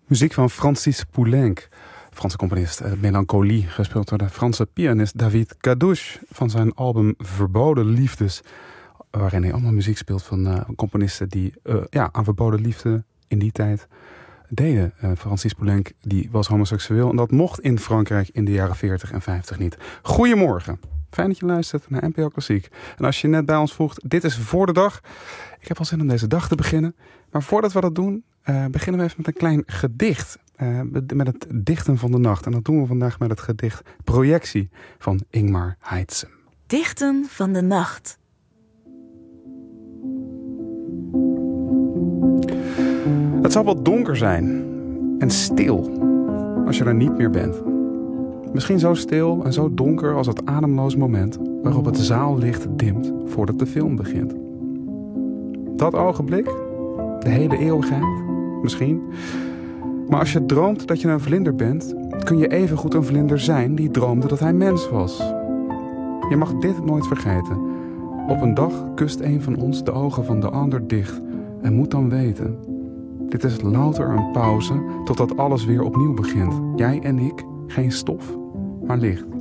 Muziek van Francis Poulenc, Franse componist. Melancholie, gespeeld door de Franse pianist David Cadouche van zijn album Verboden Liefdes. Waarin hij allemaal muziek speelt van componisten die aan verboden liefde in die tijd deden. Francis Poulenc die was homoseksueel en dat mocht in Frankrijk in de jaren 40 en 50 niet. Goedemorgen. Fijn dat je luistert naar NPO Klassiek. En als je net bij ons vroegt, dit is voor de dag. Ik heb al zin om deze dag te beginnen. Maar voordat we dat doen, beginnen we even met een klein gedicht. Met het dichten van de nacht. En dat doen we vandaag met het gedicht Projectie van Ingmar Heitzen. Dichten van de nacht. Het zal wat donker zijn en stil als je er niet meer bent. Misschien zo stil en zo donker als het ademloos moment waarop het zaallicht dimt voordat de film begint. Dat ogenblik, de hele eeuwigheid, misschien. Maar als je droomt dat je een vlinder bent, kun je evengoed een vlinder zijn die droomde dat hij mens was. Je mag dit nooit vergeten. Op een dag kust een van ons de ogen van de ander dicht en moet dan weten: dit is louter een pauze totdat alles weer opnieuw begint. Jij en ik, geen stof, maar licht.